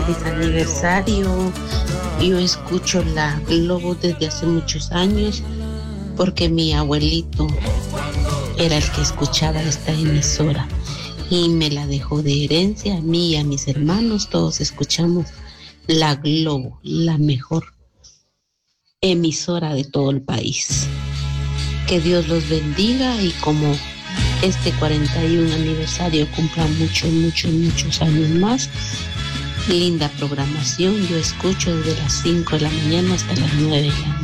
Feliz aniversario. Yo escucho la Globo desde hace muchos años porque mi abuelito era el que escuchaba esta emisora y me la dejó de herencia a mí y a mis hermanos. Todos escuchamos la Globo, la mejor emisora de todo el país. Que Dios los bendiga y como este 41 aniversario cumpla muchos años más. Linda programación, yo escucho desde las 5 de la mañana hasta las 9 de la noche.